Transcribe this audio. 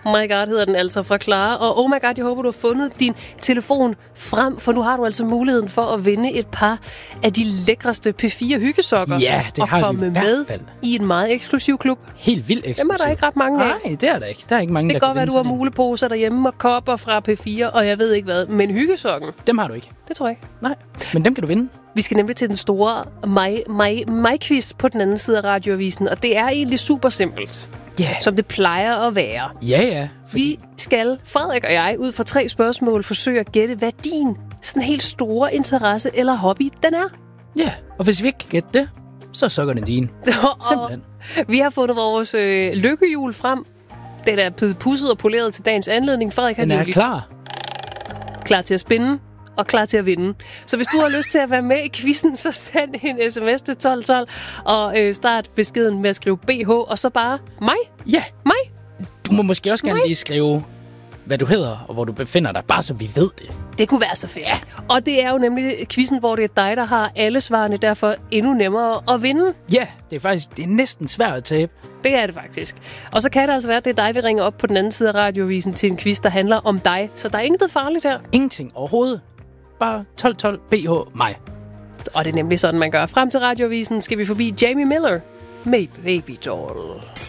My God hedder den altså fra Clara. Og oh my God, jeg håber, du har fundet din telefon frem, for nu har du altså muligheden for at vinde et par af de lækreste P4 hyggesokker. Ja, det har komme vi i hvert med fald. i en meget eksklusiv klub. Helt vildt eksklusivt. Dem er der ikke ret mange af. Nej, det er der ikke. Der er ikke mange, Det kan godt være, du har muleposer derhjemme og kopper fra P4, og jeg ved ikke hvad. Men hyggesokken, Dem har du ikke. det tror jeg ikke. Nej, men dem kan du vinde. Vi skal nemlig til den store mig-quiz på den anden side af radioavisen, og det er egentlig super simpelt, som det plejer at være. Ja. Vi skal, Frederik og jeg, ud fra 3 spørgsmål, forsøge at gætte, hvad din sådan helt store interesse eller hobby, den er. Ja, og hvis vi ikke kan gætte det, så er sokkerne dine. Simpelthen. Vi har fundet vores lykkehjul frem. Den er blevet pudset og poleret til dagens anledning. Frederik, Den er klar til at spinde og klar til at vinde. Så hvis du har lyst til at være med i quizzen, så send en sms til 1212 og start beskeden med at skrive BH, og så bare mig. Ja. Mig. Du må måske også gerne lige skrive, hvad du hedder og hvor du befinder dig, bare så vi ved det. Det kunne være så fedt. Ja. Og det er jo nemlig quizzen, hvor det er dig, der har alle svarene, derfor endnu nemmere at vinde. Ja, det er næsten svært at tabe. Det er det faktisk. Og så kan det altså være, at det er dig, vi ringer op på den anden side af radioavisen til en quiz, der handler om dig. Så der er intet farligt her. Ingenting overhovedet. Bare 1212 BH mig. Og det er nemlig sådan, man gør. Frem til radioavisen skal vi forbi Jamie Miller med Baby Doll.